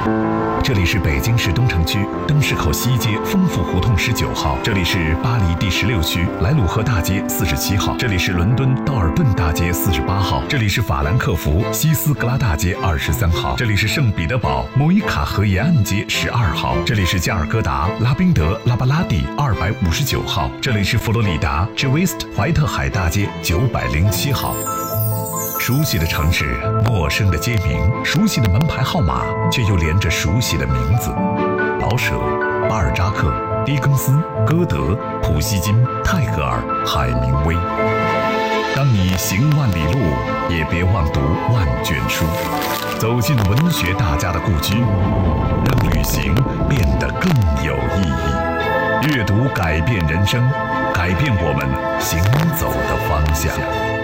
这里是北京市东城区灯市口西街丰富胡同19号，这里是巴黎第16区莱鲁河大街47号，这里是伦敦道尔顿大街48号，这里是法兰克福西斯格拉大街23号，这里是圣彼得堡莫伊卡河沿岸街12号，这里是加尔各答拉宾德拉巴拉蒂259号，这里是佛罗里达 G West 怀特海大街907号。熟悉的城市，陌生的街名，熟悉的门牌号码，却又连着熟悉的名字：老舍、巴尔扎克、狄更斯、歌德、普希金、泰戈尔、海明威。当你行万里路，也别忘读万卷书，走进文学大家的故居，让旅行变得更有意义。阅读改变人生，改变我们行走的方向。